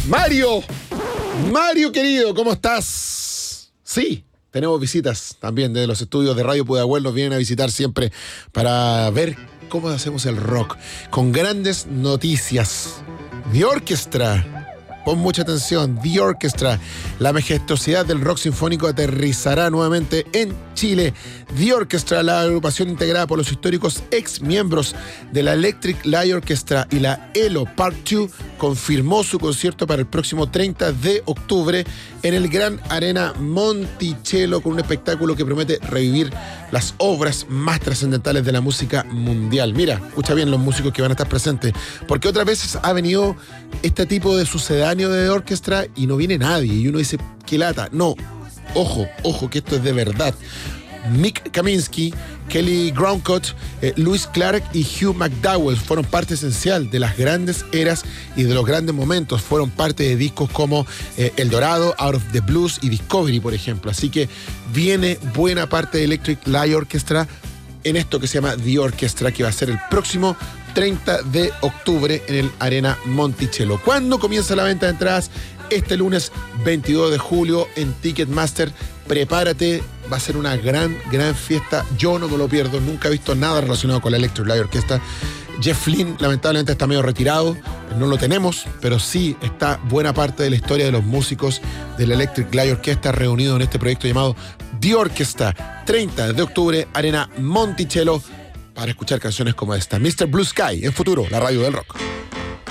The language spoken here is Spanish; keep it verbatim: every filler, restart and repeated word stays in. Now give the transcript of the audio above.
Mario, Mario querido, ¿cómo estás? Sí, tenemos visitas también de los estudios de Radio Pudahuel, nos vienen a visitar siempre para ver cómo hacemos el rock, con grandes noticias. The Orchestra, pon mucha atención, The Orchestra, la majestuosidad del rock sinfónico aterrizará nuevamente en Chile. The Orchestra, la agrupación integrada por los históricos ex miembros de la Electric Light Orchestra y la E L O Part dos, confirmó su concierto para el próximo treinta de octubre en el Gran Arena Monticello, con un espectáculo que promete revivir las obras más trascendentales de la música mundial. Mira, escucha bien los músicos que van a estar presentes, porque otras veces ha venido este tipo de sucedáneo de orquesta y no viene nadie, y uno dice, qué lata. No, ojo, ojo, que esto es de verdad. Mick Kaminsky, Kelly Groundcut, eh, Louis Clark y Hugh McDowell fueron parte esencial de las grandes eras y de los grandes momentos. Fueron parte de discos como eh, El Dorado, Out of the Blues y Discovery, por ejemplo. Así que viene buena parte de Electric Light Orchestra en esto que se llama The Orchestra, que va a ser el próximo treinta de octubre en el Arena Monticello. ¿Cuándo comienza la venta de entradas? Este lunes veintidós de julio en Ticketmaster. Prepárate, va a ser una gran, gran fiesta. Yo no me lo pierdo, nunca he visto nada relacionado con la Electric Light Orchestra. Jeff Lynne lamentablemente está medio retirado, no lo tenemos, pero sí está buena parte de la historia de los músicos de la Electric Light Orchestra reunidos en este proyecto llamado The Orchestra. treinta de octubre, Arena Monticello, para escuchar canciones como esta. mister Blue Sky, en Futuro, la radio del rock.